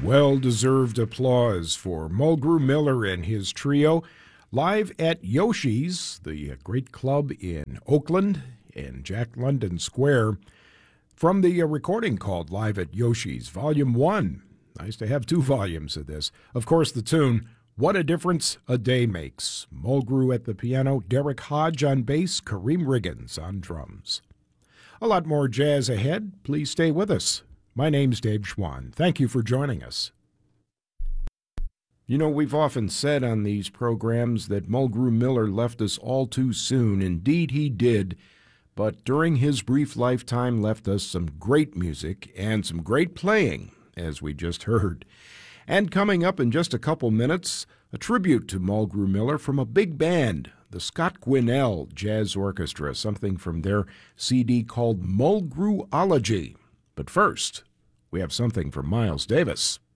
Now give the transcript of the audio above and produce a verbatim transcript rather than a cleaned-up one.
Well-deserved applause for Mulgrew Miller and his trio, live at Yoshi's, the great club in Oakland, in Jack London Square, from the recording called Live at Yoshi's, Volume one. Nice to have two volumes of this. Of course, the tune, What a Difference a Day Makes. Mulgrew at the piano, Derek Hodge on bass, Kareem Riggins on drums. A lot more jazz ahead. Please stay with us. My name's Dave Schwann. Thank you for joining us. You know, we've often said on these programs that Mulgrew Miller left us all too soon. Indeed, he did. But during his brief lifetime left us some great music and some great playing, as we just heard. And coming up in just a couple minutes, a tribute to Mulgrew Miller from a big band, the Scott Gwinnell Jazz Orchestra, something from their C D called Mulgrewology. But first, we have something from Miles Davis.